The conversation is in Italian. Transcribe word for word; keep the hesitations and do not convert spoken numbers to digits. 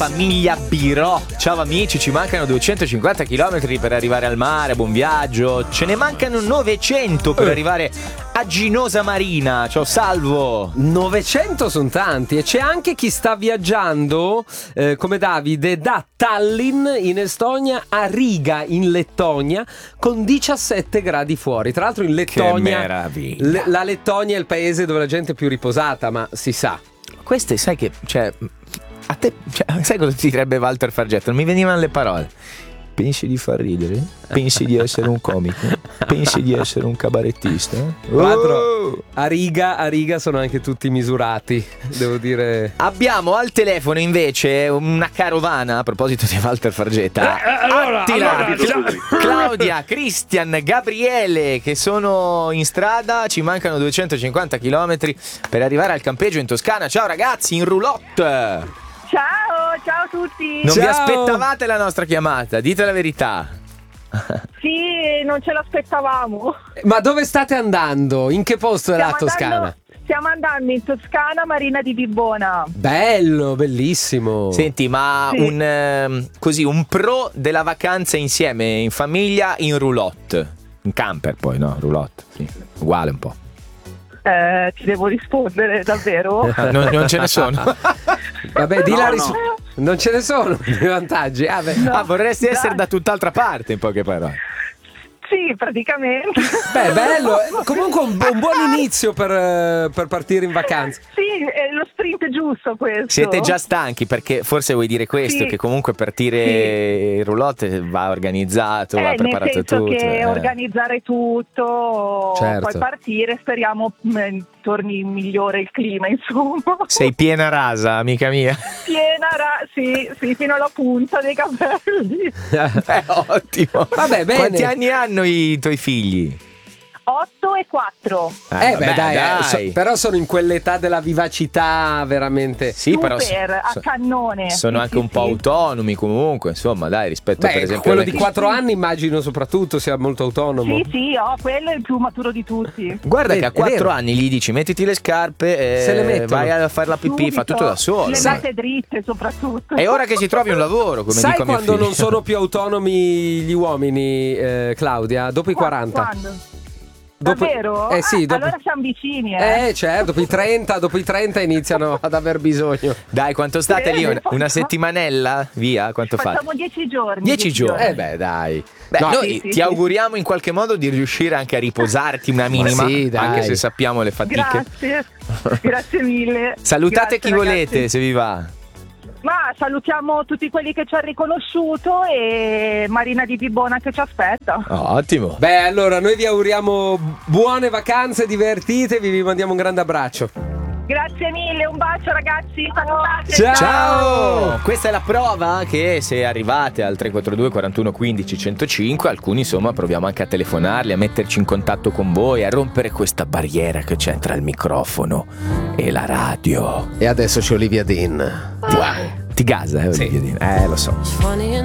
famiglia Birò. Ciao amici, ci mancano duecentocinquanta chilometri per arrivare al mare, buon viaggio. Ce ne mancano novecento per arrivare a Ginosa Marina. Ciao Salvo. novecento sono tanti e c'è anche chi sta viaggiando eh, come Davide da Tallinn in Estonia a Riga in Lettonia con diciassette gradi fuori. Tra l'altro in Lettonia, che meraviglia. le, la Lettonia è il paese dove la gente è più riposata, ma si sa. Queste, sai che, cioè, a te, cioè, sai cosa ti direbbe Walter Fargetto? Non mi venivano le parole. Pensi di far ridere? Pensi di essere un comico? Pensi di essere un cabarettista? Tra l'altro a Riga, a Riga sono anche tutti misurati, devo dire. Abbiamo al telefono invece una carovana, a proposito di Walter Fargetta. Eh, allora, Attila, allora, Cla- Claudia, Christian, Gabriele che sono in strada. Ci mancano duecentocinquanta chilometri per arrivare al campeggio in Toscana. Ciao ragazzi, in roulotte. Ciao, ciao a tutti. Non Ciao. vi aspettavate la nostra chiamata? Dite la verità. Sì, non ce l'aspettavamo. Ma dove state andando? In che posto è la Stiamo Toscana? andando- Stiamo andando in Toscana, Marina di Bibbona. Bello, bellissimo. Senti, ma Sì. un ehm, così un pro della vacanza insieme in famiglia in roulotte. In camper poi, no? Roulotte, sì. Uguale un po'. Eh, ti devo rispondere, davvero? Non, non ce ne sono. Vabbè, di No, la no. ris- non ce ne sono di vantaggi. Ah, beh. Ah, vorresti Dai. essere da tutt'altra parte, in poche parole. Sì, praticamente. Beh, bello. Eh, Comunque un, bu- un buon inizio per, eh, per partire in vacanza. Sì, è lo sprint giusto questo. Siete già stanchi, perché forse vuoi dire questo, Sì. che comunque partire in roulotte va organizzato, va Eh, nel preparato senso tutto. che eh. organizzare tutto, Certo. poi partire, speriamo mh, torni migliore il clima, insomma. Sei piena rasa, amica mia. Piena, ra- sì, sì, fino alla punta dei capelli. È ottimo. Vabbè, bene. Quanti anni hanno i tuoi figli? otto e quattro. Eh, beh, vabbè, dai, eh, so- dai. però sono in quell'età della vivacità veramente. Sì, però Super, so- a cannone. sono Sì, anche sì, un po' sì. autonomi comunque, insomma, dai, rispetto Beh, per esempio quello alle- di quattro anni immagino soprattutto sia molto autonomo. Sì, sì, oh, quello è il più maturo di tutti. Guarda È- che a è quattro vero. anni gli dici mettiti le scarpe e Se le mettono. vai a fare la pipì, Subito. fa tutto da solo. Le Sai. date dritte soprattutto. È ora che si trovi un lavoro, come Sai dico a mio quando figlio. non sono più autonomi gli uomini, eh, Claudia? Dopo i Qua- quaranta. Quando? Dopo- Davvero? Eh sì, Ah, dopo- allora siamo vicini, eh. Eh, certo, dopo i trenta, dopo i trenta iniziano ad aver bisogno. Dai, quanto state Sì, lì? Una, facciamo- una settimanella? Via? Quanto fate? Facciamo dieci giorni. Dieci giorni. Eh beh, dai. Beh, No, noi sì, sì, ti sì. auguriamo in qualche modo di riuscire anche a riposarti una minima, sì, dai. anche se sappiamo le fatiche. Grazie. Grazie mille. Salutate Grazie, chi ragazzi. volete, se vi va. Ma salutiamo tutti quelli che ci hanno riconosciuto e Marina di Bibbona che ci aspetta. Ottimo. Beh, allora noi vi auguriamo buone vacanze, divertitevi, vi mandiamo un grande abbraccio. Grazie mille, un bacio ragazzi. Salutate. Ciao. Ciao! Questa è la prova che se arrivate al tre quattro due quarantuno quindici centocinque, alcuni insomma proviamo anche a telefonarli, a metterci in contatto con voi, a rompere questa barriera che c'è tra il microfono e la radio. E adesso c'è Olivia Dean. Ti, ti gasa, eh, Olivia Dean? Eh, lo so.